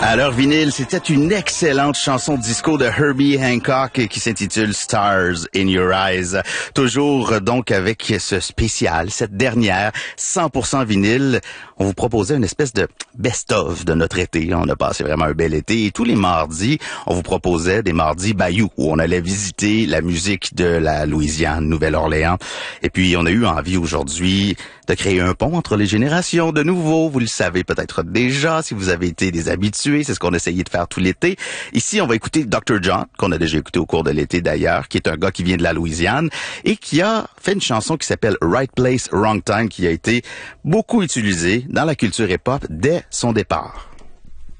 À l'heure vinyle, c'était une excellente chanson disco de Herbie Hancock qui s'intitule Stars in Your Eyes. Toujours donc avec ce spécial, cette dernière 100% vinyle. On vous proposait une espèce de best-of de notre été. On a passé vraiment un bel été et tous les mardis, on vous proposait des mardis Bayou où on allait visiter la musique de la Louisiane, Nouvelle-Orléans. Et puis on a eu envie aujourd'hui de créer un pont entre les générations de nouveau. Vous le savez peut-être déjà si vous avez été des habitués. C'est ce qu'on a essayé de faire tout l'été. Ici, on va écouter Dr. John, qu'on a déjà écouté au cours de l'été d'ailleurs, qui est un gars qui vient de la Louisiane et qui a fait une chanson qui s'appelle Right Place, Wrong Time, qui a été beaucoup utilisée dans la culture hip-hop dès son départ.